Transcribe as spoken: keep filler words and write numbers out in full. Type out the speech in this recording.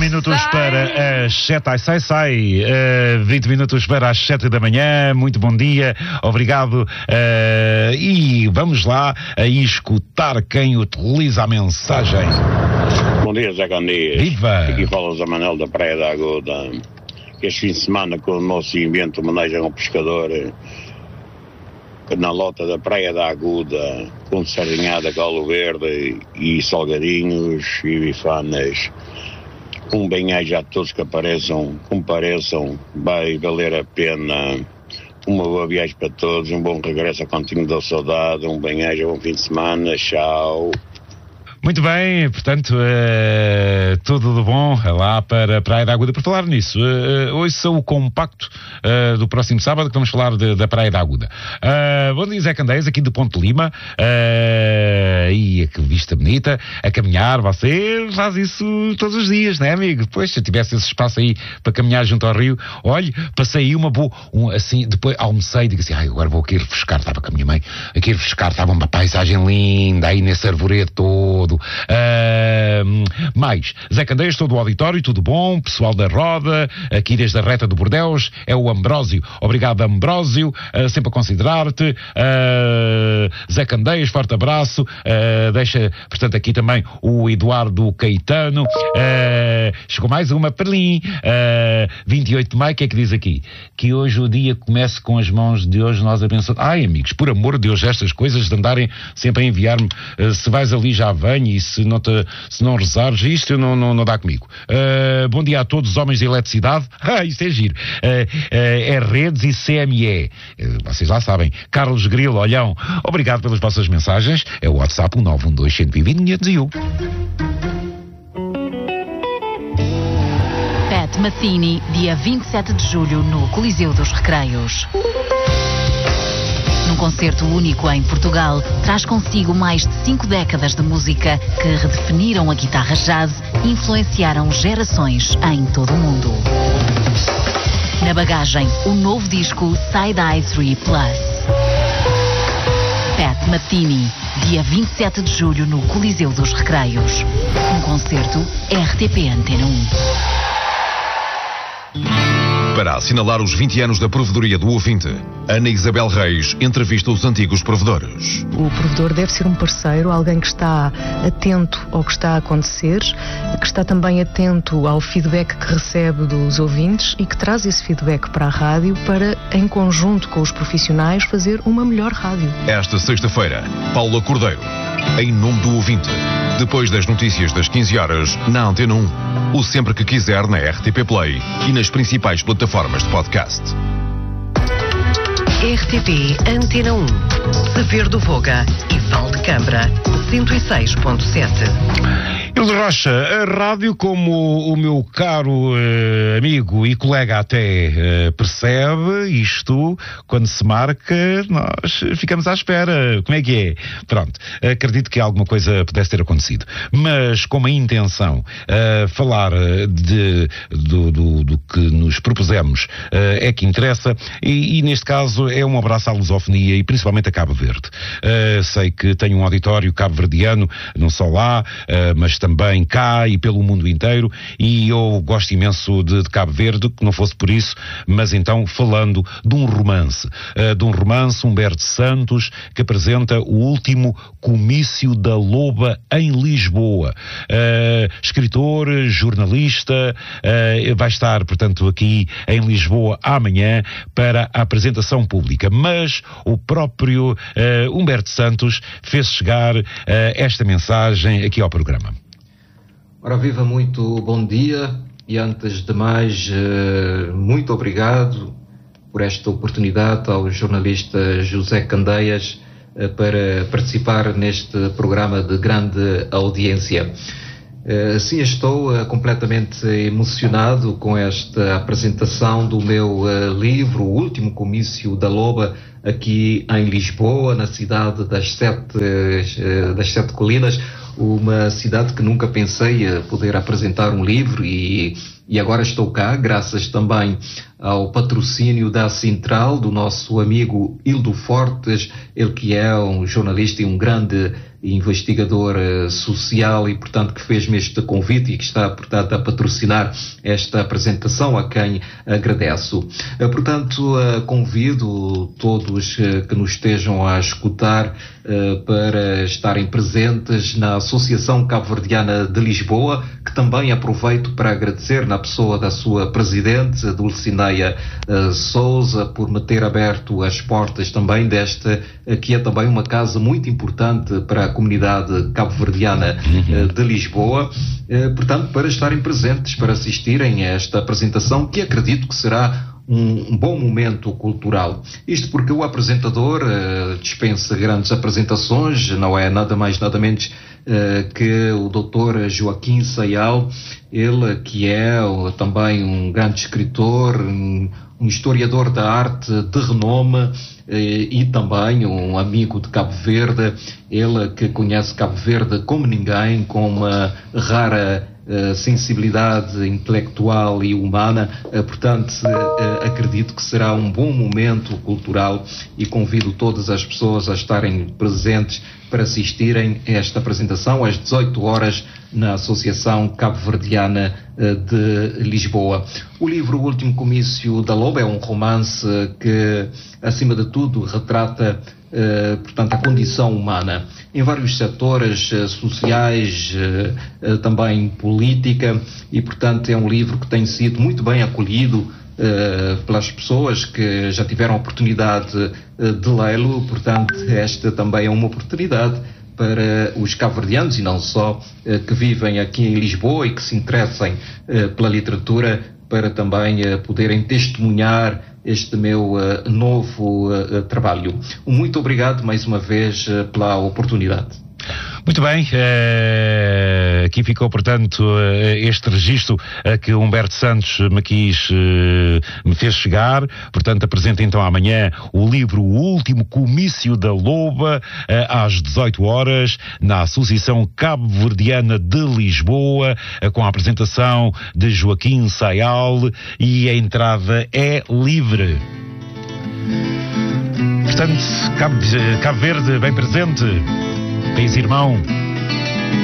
Minutos sai. Para as sete, ai, sai, sai, uh, vinte minutos para as sete da manhã, muito bom dia, obrigado, uh, e vamos lá a escutar quem utiliza a mensagem. Bom dia, Zé Candias. Viva! Aqui fala o Zé Manel da Praia da Aguda. Este fim de semana, com o nosso invento homenagem ao pescador, na lota da Praia da Aguda, com sardinhada, galo verde e salgadinhos e bifanas. Um bem-aja a todos que apareçam, compareçam, vai valer a pena. Uma boa viagem para todos, um bom regresso ao Continho da Saudade, um bem-aja, bom fim de semana, tchau. Muito bem, portanto, uh, tudo de bom lá para a Praia da Aguda. Por falar nisso, uh, hoje sou o compacto uh, do próximo sábado, que vamos falar de, da Praia da Aguda. Uh, bom dia, Zé Candeias, aqui do Ponte de Lima. Uh, e que vista bonita, a caminhar. Você faz isso todos os dias, não é, amigo? Depois, se eu tivesse esse espaço aí para caminhar junto ao rio, olhe, passei aí uma boa, um, assim, depois almocei e digo assim, ai, agora vou aqui refrescar. Estava com a minha mãe, aqui refrescar, estava uma paisagem linda, aí nesse arvoredo todo. Uh, mais, Zé Candeias, todo o auditório, tudo bom, pessoal da Roda, aqui desde a reta do Bordeus, é o Ambrósio, obrigado Ambrósio, uh, sempre a considerar-te, uh, Zé Candeias, forte abraço, uh, deixa, portanto, aqui também o Eduardo Caetano, uh, chegou mais uma perlim, uh, vinte e oito de maio, o que é que diz aqui? Que hoje o dia comece com as mãos de hoje, nós abençoamos. Ai, amigos, por amor de Deus, estas coisas de andarem sempre a enviar-me, uh, se vais ali já venho, e se não, te, se não rezares, isto não, não, não dá comigo. Uh, bom dia a todos os homens de eletricidade. Ah, isso é giro. Uh, uh, é Redes e C M E. Uh, vocês lá sabem. Carlos Grilo, olhão, obrigado pelas vossas mensagens. É o WhatsApp nove um dois, um dois zero, quinhentos e um. Pat Metheny, dia vinte e sete de julho, no Coliseu dos Recreios. Num concerto único em Portugal, traz consigo mais de cinco décadas de música que redefiniram a guitarra jazz e influenciaram gerações em todo o mundo. Na bagagem, o novo disco Side Eye três Plus. Pat Metheny, dia vinte e sete de julho no Coliseu dos Recreios. Um concerto R T P Antena um. Para assinalar os vinte anos da Provedoria do Ouvinte, Ana Isabel Reis entrevista os antigos provedores. O provedor deve ser um parceiro, alguém que está atento ao que está a acontecer, que está também atento ao feedback que recebe dos ouvintes e que traz esse feedback para a rádio para, em conjunto com os profissionais, fazer uma melhor rádio. Esta sexta-feira, Paula Cordeiro, em nome do Ouvinte. Depois das notícias das quinze horas, na Antena um. O Sempre que quiser na R T P Play e nas principais plataformas de podcast. R T P Antena um. Saber do Voga e Val de Câmara, cento e seis ponto sete. Ilse Rocha, a rádio, como o meu caro eh, amigo e colega até eh, percebe, isto, quando se marca, nós ficamos à espera. Como é que é? Pronto, acredito que alguma coisa pudesse ter acontecido. Mas com a intenção uh, falar de, do, do, do que nos propusemos uh, é que interessa, e, e neste caso é um abraço à lusofonia e principalmente a Cabo Verde. Uh, sei que tenho um auditório cabo-verdiano, não só lá, uh, mas também cá e pelo mundo inteiro, e eu gosto imenso de, de Cabo Verde, que não fosse por isso, mas então falando de um romance, uh, de um romance, Humberto Santos, que apresenta o último comício da Loba em Lisboa. Uh, escritor, jornalista, uh, vai estar, portanto, aqui em Lisboa amanhã para a apresentação pública, mas o próprio uh, Humberto Santos fez chegar uh, esta mensagem aqui ao programa. Ora, viva, muito bom dia e antes de mais, uh, muito obrigado por esta oportunidade ao jornalista José Candeias uh, para participar neste programa de grande audiência. Uh, sim, estou uh, completamente emocionado com esta apresentação do meu uh, livro, O Último Comício da Loba, aqui em Lisboa, na cidade das Sete, uh, das Sete Colinas, uma cidade que nunca pensei poder apresentar um livro, e, e agora estou cá, graças também ao patrocínio da Central, do nosso amigo Hildo Fortes, ele que é um jornalista e um grande investigador uh, social e, portanto, que fez-me este convite e que está, portanto, a patrocinar esta apresentação, a quem agradeço. Uh, portanto, uh, convido todos uh, que nos estejam a escutar uh, para estarem presentes na Associação Cabo-Verdiana de Lisboa, que também aproveito para agradecer na pessoa da sua presidente, Dulcineia uh, Souza, por me ter aberto as portas também desta, uh, que é também uma casa muito importante para a comunidade cabo-verdiana uhum. uh, de Lisboa, uh, portanto, para estarem presentes, para assistirem a esta apresentação, que acredito que será um, um bom momento cultural. Isto porque o apresentador uh, dispensa grandes apresentações, não é nada mais nada menos uh, que o doutor Joaquim Sayal, ele que é uh, também um grande escritor, um, um historiador da arte de renome e também um amigo de Cabo Verde, ele que conhece Cabo Verde como ninguém, com uma rara uh, sensibilidade intelectual e humana, uh, portanto uh, acredito que será um bom momento cultural e convido todas as pessoas a estarem presentes para assistirem a esta apresentação às dezoito horas na Associação Cabo-Verdiana de Lisboa. O livro O Último Comício da Loba é um romance que, acima de tudo, retrata, eh, portanto, a condição humana em vários setores eh, sociais, eh, também política, e, portanto, é um livro que tem sido muito bem acolhido eh, pelas pessoas que já tiveram a oportunidade eh, de lê-lo. Portanto, esta também é uma oportunidade para os cabo-verdianos e não só, eh, que vivem aqui em Lisboa e que se interessem eh, pela literatura, para também eh, poderem testemunhar este meu eh, novo eh, trabalho. Muito obrigado mais uma vez eh, pela oportunidade. Muito bem, uh, aqui ficou, portanto, uh, este registro uh, que Humberto Santos me quis, uh, me fez chegar. Portanto, apresenta então amanhã o livro O Último Comício da Loba, uh, às dezoito horas, na Associação Cabo-Verdiana de Lisboa, uh, com a apresentação de Joaquim Sayal, e a entrada é livre. Portanto, Cabo, Cabo Verde bem presente. País irmão.